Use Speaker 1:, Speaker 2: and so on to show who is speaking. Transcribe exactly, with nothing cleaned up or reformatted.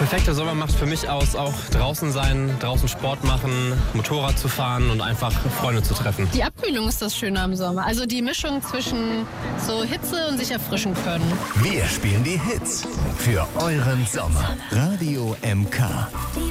Speaker 1: perfekter Sommer macht für mich aus, auch draußen sein, draußen Sport machen, Motorrad zu fahren und einfach Freunde zu treffen.
Speaker 2: Die Abkühlung ist das Schöne am Sommer. Also die Mischung zwischen so Hitze und sich erfrischen können.
Speaker 3: Wir spielen die Hits für euren Sommer. Radio M K.